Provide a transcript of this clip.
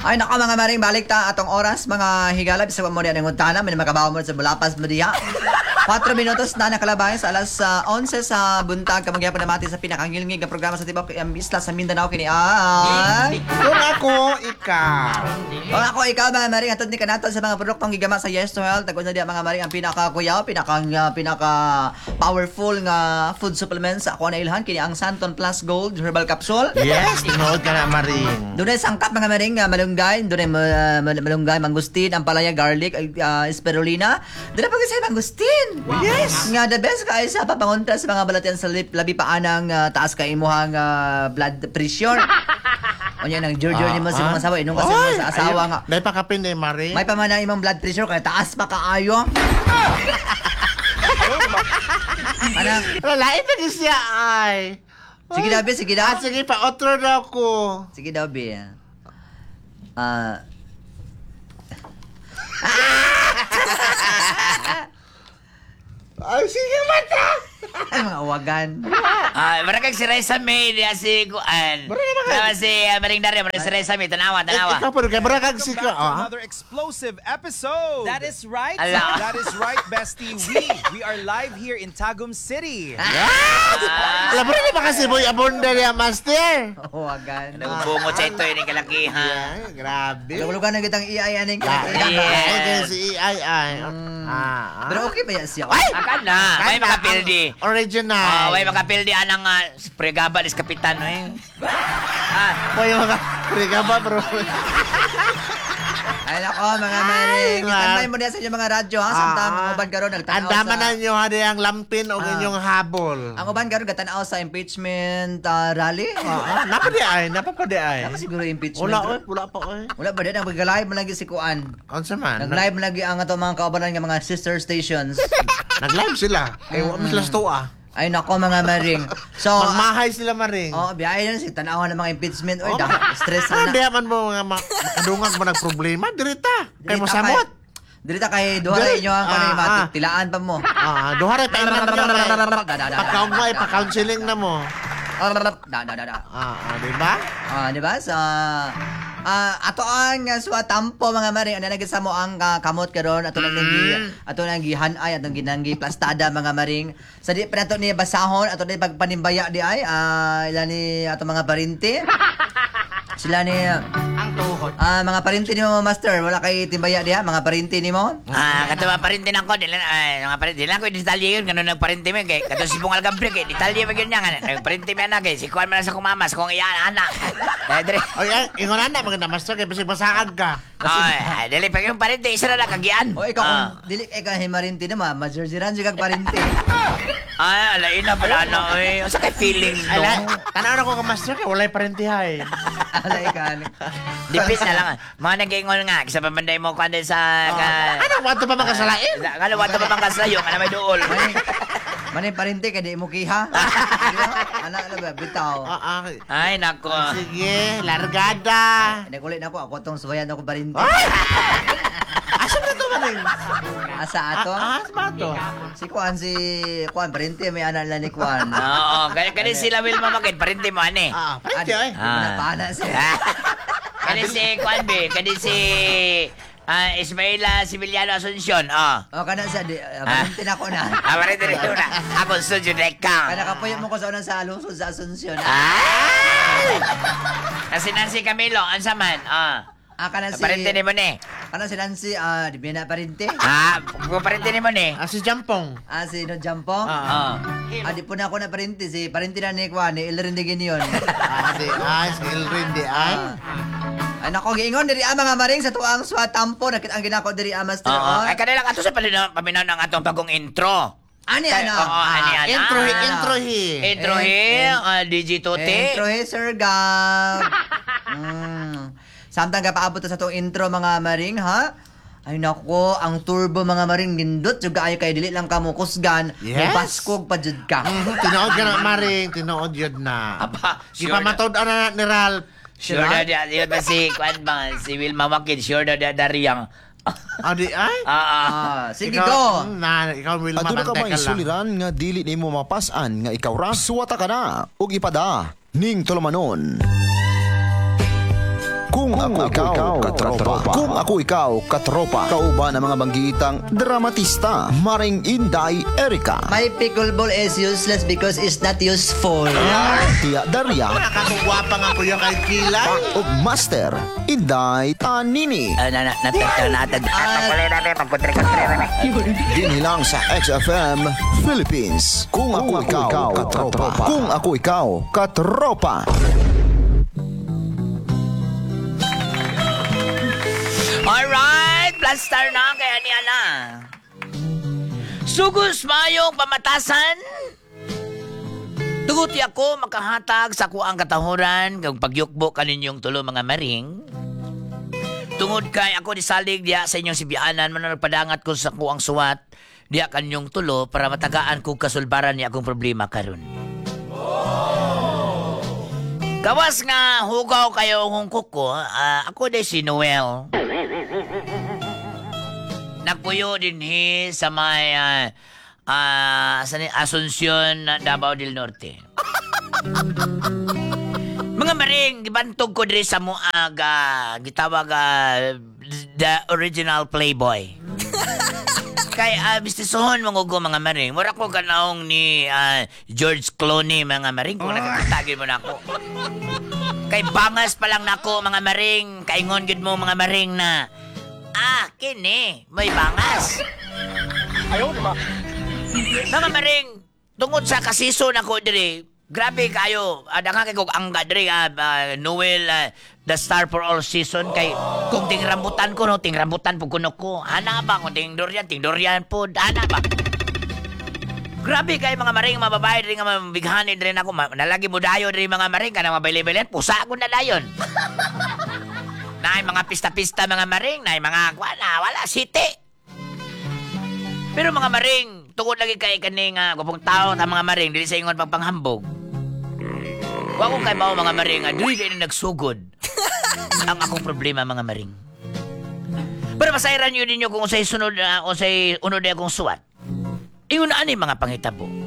Ay nako mga maring balik ta atong oras mga higala bisag mo diyan ng untana may makabaw mo sa bulapas mo diha. 4 minutos na nakalabay sa alas 11 sa buntag kamagyapon na mati sa pinakangilngig nga programa sa tibok isla sa Mindanao kini ay. Kung ako, ikaw. Kung ako ikaw mga maring atod ni kanaton sa mga produktong gigama sa Yes to Health tagod na diha mga maring ang pinaka kuyaw pinaka powerful nga food supplements sa ako na ilhan kini ang Santon Plus Gold Herbal Capsule. Yes, tinood ka na, Maring. Doon ay sangkap mga maring malunggay, doon ay malunggay, mangustin, ampalaya, garlic, spirulina. Doon ay pag-isay mangustin. Yes. Nga the best ka ay sa papangontra sa mga balatian sa labi paanang taas ka imuhang blood pressure. O yan, ang jur-jur ni mo sa mga asawa. Inong kasi mo sa asawa nga. May pakapin eh, Maring. May pamanang imong blood pressure kaya taas pa kaayo. Anang? Lain na di siya ay. Sige daw, Bi, sige daw. Sige pa, otro daw ko. Sige daw, Bi. Ay, sige mata. Ay, mga awagan. Marakag si Reza May, diya si Kuan. Tama si Maring Daria, marakag si Reza May, tanawa. Ikaw pa rin, kaya marakag si ka. Another explosive episode. That is right. Ala. That is right, bestie. We are live here in Tagum City. Alam mo rin ba kasi boy, abunda niya, master? Awagan. Nagbungot sa ito yun yung kalakihan. Ay, grabe. Lugulugan na kitang iay aning Ay, kaya si ay. Pero okay ba yan siya? Akan na, may makapildi. Original. May makapildi anang pregaba is kapitan. Boy, mga kriga ba, bro? Ay nako mga maring. Itanay mo diyan sa inyong mga radyo ha. Samtang ang uban karon nagtanaw Andaman na nyo, hadi ang lampin o inyong habol. Ang uban karon gatanaw sa impeachment rally. Napapadi ay. Ako siguro impeachment. Wala pa oy. Wala ba din? Nag-live mo lagi si Kuan. Unsa man? Nag-live mo lagi ang ato mga kaubanan nga mga sister stations. Nag-live sila. Kaya mas las tuwa. Ay nako mga maring. So, Magmahay sila, Maring. oh, biyahe na si tanawan ng mga impeachment. Oy, stress na. Hindi man mo mga makadungag mo nagproblema. Dirita. Kaya mo samot. Dirita kay duha inyo ang kanay tilaan pa mo. Duhare pa pagkaon mo ay pa-counseling na mo. Diba? Diba? So, ato ang suwatampo mga maring ano nagisa mo ang kamot karon ato nang gihanay atong ginanggi plastada mga maring sa di pa nato ni basahon ato ni pagpanimbaya di ay ilan ni ato mga parinti sila ni Ang tuhod. mga parinti nimo master wala kay timbaya diha mga parinti nimo Katawa parinti lang ko. Mga parinti lang ko. Detalye yun. Ganun nagparinti mo. Kato si Bungal Gabriel. Detalye mo yun niya. Nagparinti mo yan. Si Kuan mo na sa kumamas. Kung iyan, anak. Ay, ingon na maganda master kay basig basaan ka. Dili pag yung parinti. Isa na nakagian. o ikaw kung dili kay ka himarinti na majorjiran jud kag parinti Alain na pala na. Sa kay feeling Ay, no. tanaw na ko ka master kay walay parentihay. alay ka Dipis na lang. Mga nag-ingon nga. Kisa pamanday mo kuan din sa... Ano, wato pa makasalain? Kala wato pa bang kasayo. Ano may dool. Manay parinti kay di mo kiha ana ba bitaw Ay, nako. Sige, largada. nagulit na ako tong suwayan ako parinti Asa na to maning? asa ato Asa to? si Kuan parinti may anak na ni Kuan Oo. Kani sila Wilma Magid. Parinti mo, ani. Pwede ay. napana siya Kani si Kuan B. Kani si... Ismaela Civiliano Asuncion. o kana siya parinti na ako na Parinti rin na. Ako studio Dekang. kana kapuyo mo ko sa unang sa lungsod sa Asuncion Kasi Nancy Camilo. Ansa man. kana si Parinti ni mo ni. kana si Nancy di ba na parinti Kung parinti ni mo ni. Si Jampong. si No Jampong di po na ako na parinti si parinti na ni Kuan ni Ilrindigin yun Si Elrin di ay. Ay nako giingon diri mga maring sa tuang swatampo nakit ang ginako diri master Ay kanila ato sa paminaw ng atong bagong intro. Ani ano Intro Digitote. Intro Sir Gab samtang gapaabot sa tong intro mga maring ha ay nako ang turbo mga maring gindot juga ay kay dili lang kamo kusgan Yes. baskog pa jud ka Tinood ka na, Maring. Tinood yun na. Apa, Di pa matod na ni Ralph. Sure na yun ba si Kuan ba si Wilma Makid sure na dariyang. Di ay? sige go Ikaw will Aduna ka mamantay may ka lang. suliran nga dili nimo mapasan nga ikaw ra suwata ka na ug ipada ning tulumanon. Kung ako ikaw, katropa. Kung ako ikaw, katropa. Kauban ang mga banggitang dramatista. Maring Inday Erika. My pickleball is useless because it's not useful. Tia Daria. Nakakatugwa pa nga kuya kay Kilay. O Master Inday Tanini. Dinilang sa XFM Philippines. Kung ako ikaw, katropa. Kung ako ikaw, katropa. Alright, plaster na kaya niya na. Sugos mayong pamatasan. Tuguti ako makahatag sa kuang katahuran kag pagyukbo kaninyong tulo mga maring. Tungod kay ako nisalig diya sa inyong sibianan man nagpadangat ko sa kuang suwat diya kaninyong tulo para matagaan ko kasulbaran ni akong problema karon. Gawas nga hugaw kayo kung kuko, ako din si Noel. Nagpuyo din sa may Asuncion, Davao del Norte. Mga maring, gibantog ko din sa muag, gitawag the original playboy. Kay bistisohon mga mga maring. Mura ko ganaong ni George Clooney mga maring kung nakakatagin mo na ako. Kay bangas pa lang nako mga maring. Kaingon gid mo mga maring na kini may bangas. Ayaw ma. Mga maring tungod sa kasison ako diri. Grabe kayo. Adang kay kog angga diri Noel the star for all season kay kung tingrambutan ko no tingrambutan pud kuno ko. Ana ba kung tingdorian pud ana ba. Grabe kay mga maring mababae diri nga mabighanin diri nako nalagi mo dayon diri mga maring kanang mabayli-baylen pusa ko na dayon. Nay mga pista-pista mga maring, nay mga wala siti. Pero mga maring, tungod lagi kay kaning gupong tao ta mga maring dili sa ingon pagpanghambog. Wa ko kay mga maring dili kay nagsugod. Ang akong problema mga maring. Pero masayran niyo ninyo kung usay sunod usay unod akong suwat. Ingon ani mga pangitabo.